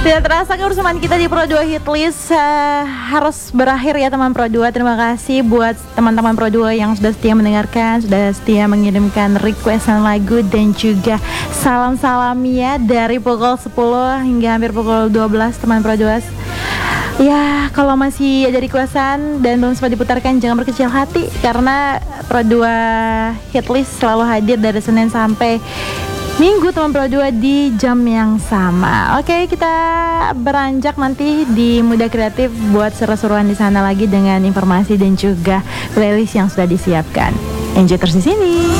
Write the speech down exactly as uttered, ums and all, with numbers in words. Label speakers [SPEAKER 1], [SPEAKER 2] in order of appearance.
[SPEAKER 1] Tidak terasa kebersamaan kita di Pro dua Hitlist uh, harus berakhir ya teman Pro dua. Terima kasih buat teman-teman Pro dua yang sudah setia mendengarkan, sudah setia mengirimkan requestan lagu dan juga salam-salam ya dari pukul sepuluh hingga hampir pukul dua belas teman Pro dua. Ya, kalau masih ada requestan dan belum sempat diputarkan, jangan berkecil hati karena Pro dua Hitlist selalu hadir dari Senin sampai Minggu teman Pro dua di jam yang sama. Oke, kita beranjak nanti di Muda Kreatif buat seru-seruan di sana lagi dengan informasi dan juga playlist yang sudah disiapkan. Enjoy terus di sini.